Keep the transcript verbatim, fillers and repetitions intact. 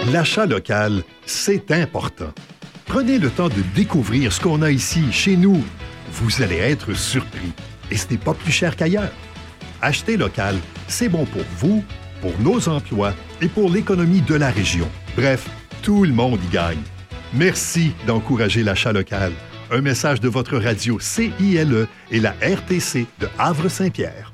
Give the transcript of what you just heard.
L'achat local, c'est important. Prenez le temps de découvrir ce qu'on a ici, chez nous. Vous allez être surpris. Et ce n'est pas plus cher qu'ailleurs. Acheter local, c'est bon pour vous, pour nos emplois et pour l'économie de la région. Bref, tout le monde y gagne. Merci d'encourager l'achat local. Un message de votre radio C I L E et la R T C de Havre-Saint-Pierre.